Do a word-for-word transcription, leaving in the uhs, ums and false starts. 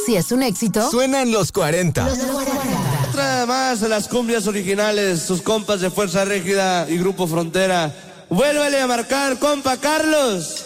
si es un éxito, suena en los cuarenta. Los cuarenta. Otra más de las cumbias originales, sus compas de Fuerza Régida y Grupo Frontera. Vuélvele a marcar, compa Carlos.